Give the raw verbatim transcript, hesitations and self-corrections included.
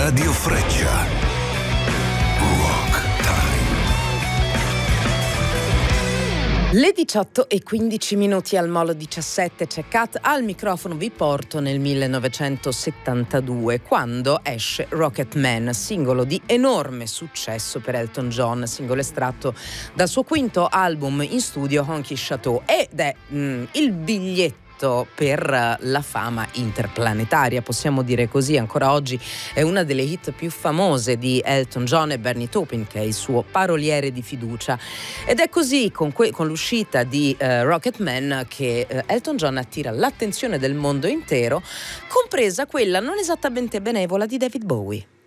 Radio Freccia. Rock Time. Le diciotto e quindici minuti al Molo diciassette, c'è Kat al microfono. Vi porto nel millenovecentosettantadue, quando esce Rocket Man, singolo di enorme successo per Elton John, singolo estratto dal suo quinto album in studio Honky Chateau, ed è mh, il biglietto per la fama interplanetaria, possiamo dire così. Ancora oggi è una delle hit più famose di Elton John e Bernie Taupin, che è il suo paroliere di fiducia, ed è così con, que- con l'uscita di uh, Rocket Man che uh, Elton John attira l'attenzione del mondo intero, compresa quella non esattamente benevola di David Bowie.